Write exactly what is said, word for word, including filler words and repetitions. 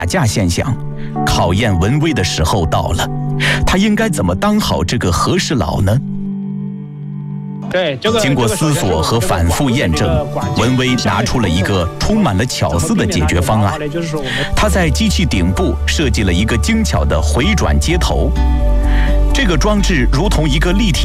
架现象，考验文威的时候到了。他应该怎么当好这个和事佬呢？ 对，这个经过思索和反复验证，文威拿出了一个充满了巧思的解决方案。他在机器顶部设计了一个精巧的回转接头，这个装置如同一个立体